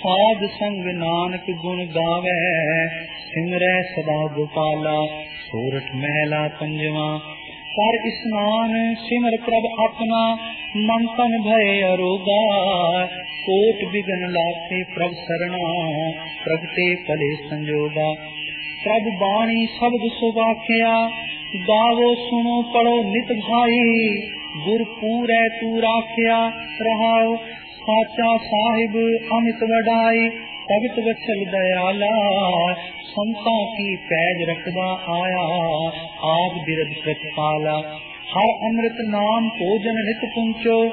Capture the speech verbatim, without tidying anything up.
साध संग नानक गुण गावे, सिमरै सदा गोपाला। सोरठ महला पंजवा। कर स्नान सिमर प्रभ अपना, मन तन भय अरोगा। कोट बिघन लाथे प्रभ सरना, प्रगटे पले संजोगा। प्रभ बाणी शब्द सुवाख्या, गावो सुनो पढ़ो नित भाई। गुर पूरै तू राख्या, रहाओ साचा साहिब अमित वडाई। भगत वत्सल दयाला, संतां की पैज रखदा आया। आप बिरद प्रतिपाला, हर अमृत नाम भोजन नित पुंचो।